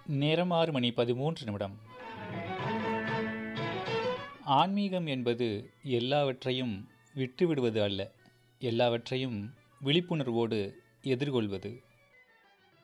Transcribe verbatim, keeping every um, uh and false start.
நேரம் ஆறு மணி பதிமூன்று நிமிடம். ஆன்மீகம் என்பது எல்லாவற்றையும் விட்டுவிடுவது அல்ல, எல்லாவற்றையும் விழிப்புணர்வோடு எதிர்கொள்வது.